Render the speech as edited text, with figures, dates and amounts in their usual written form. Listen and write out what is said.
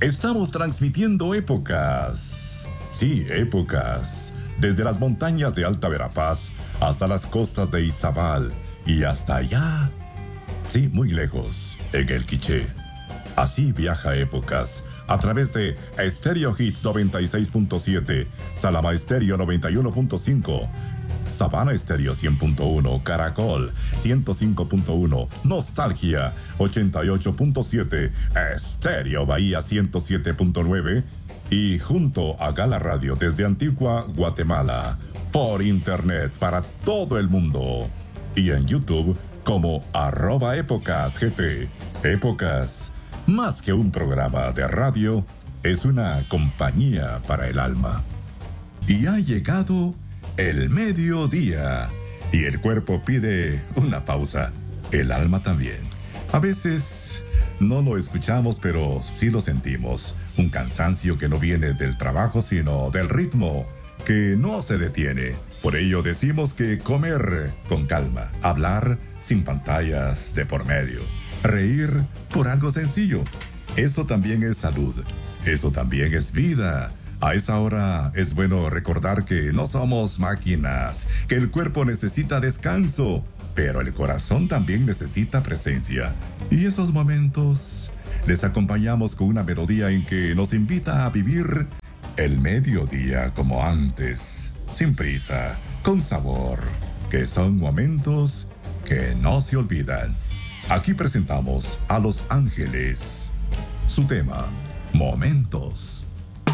Estamos transmitiendo épocas. Sí, épocas. Desde las montañas de Alta Verapaz hasta las costas de Izabal y hasta allá. Sí, muy lejos, en el Quiché. Así viaja épocas a través de Stereo Hits 96.7, Salama Estéreo 91.5, Sabana Estéreo 100.1, Caracol 105.1, Nostalgia 88.7, Estéreo Bahía 107.9 y junto a Gala Radio desde Antigua, Guatemala, por internet para todo el mundo y en YouTube como @épocasgt. Épocas, más que un programa de radio, es una compañía para el alma. Y ha llegado el mediodía y el cuerpo pide una pausa, el alma también. A veces no lo escuchamos, pero sí lo sentimos. Un cansancio que no viene del trabajo, sino del ritmo, que no se detiene. Por ello decimos que comer con calma, hablar sin pantallas de por medio, reír por algo sencillo. Eso también es salud, eso también es vida. A esa hora es bueno recordar que no somos máquinas, que el cuerpo necesita descanso, pero el corazón también necesita presencia. Y esos momentos les acompañamos con una melodía en que nos invita a vivir el mediodía como antes, sin prisa, con sabor, que son momentos que no se olvidan. Aquí presentamos a Los Ángeles. Su tema, Momentos.